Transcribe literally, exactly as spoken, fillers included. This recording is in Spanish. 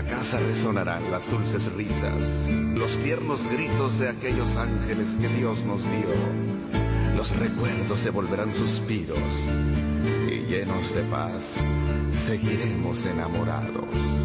la casa resonarán las dulces risas, los tiernos gritos de aquellos ángeles que Dios nos dio. Los recuerdos se volverán suspiros y llenos de paz seguiremos enamorados.